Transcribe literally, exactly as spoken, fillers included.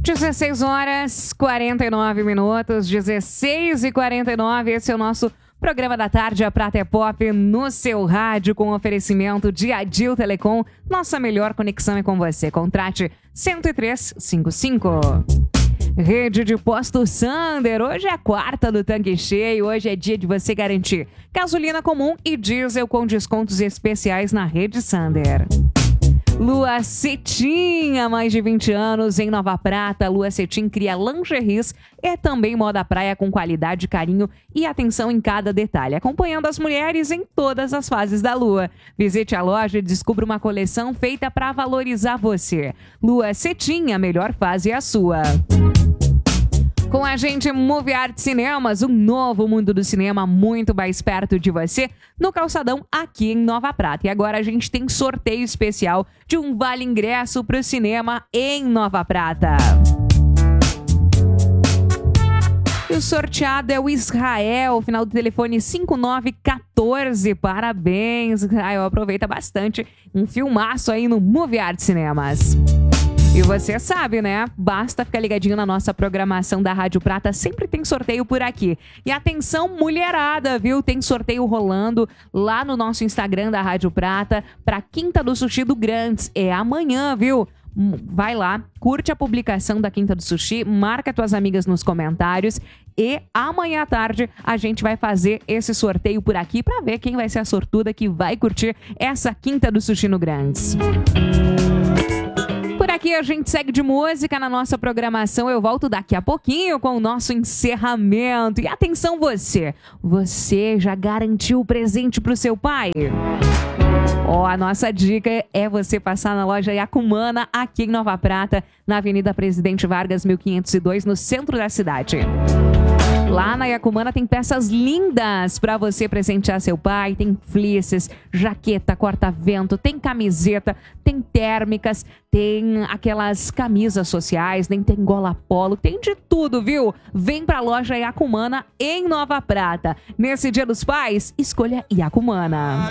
dezesseis horas, quarenta e nove minutos, dezesseis e quarenta e nove, esse é o nosso programa da tarde, a Prata é Pop, no seu rádio, com oferecimento de Adil Telecom. Nossa melhor conexão é com você. Contrate cento e três cinquenta e cinco. Rede de Posto Sander, hoje é a quarta do tanque cheio, hoje é dia de você garantir gasolina comum e diesel com descontos especiais na Rede Sander. Lua Cetim, há mais de vinte anos em Nova Prata. Lua Cetim cria lingeries e também moda praia com qualidade, carinho e atenção em cada detalhe, acompanhando as mulheres em todas as fases da lua. Visite a loja e descubra uma coleção feita para valorizar você. Lua Cetim, a melhor fase é a sua. Com a gente, Movie Art Cinemas, um novo mundo do cinema muito mais perto de você, no Calçadão, aqui em Nova Prata. E agora a gente tem sorteio especial de um vale ingresso para o cinema em Nova Prata. E o sorteado é o Israel, final do telefone cinco nove um quatro. Parabéns, Israel, aproveita bastante. Um filmaço aí no Movie Art Cinemas. E você sabe, né? Basta ficar ligadinho na nossa programação da Rádio Prata, sempre tem sorteio por aqui. E atenção, mulherada, viu? Tem sorteio rolando lá no nosso Instagram da Rádio Prata para Quinta do Sushi do Grandes. É amanhã, viu? Vai lá, curte a publicação da Quinta do Sushi, marca tuas amigas nos comentários e amanhã à tarde a gente vai fazer esse sorteio por aqui para ver quem vai ser a sortuda que vai curtir essa Quinta do Sushi no Grandes. Por aqui a gente segue de música na nossa programação. Eu volto daqui a pouquinho com o nosso encerramento. E atenção você, você já garantiu o presente pro seu pai? Ó, oh, a nossa dica é você passar na loja Yacumana, aqui em Nova Prata, na Avenida Presidente Vargas, mil quinhentos e dois, no centro da cidade. Lá na Yacumana tem peças lindas para você presentear seu pai. Tem fleeces, jaqueta, corta-vento, tem camiseta, tem térmicas, tem aquelas camisas sociais, nem tem gola polo, tem de tudo, viu? Vem pra loja Yacumana em Nova Prata. Nesse Dia dos Pais, escolha Yacumana.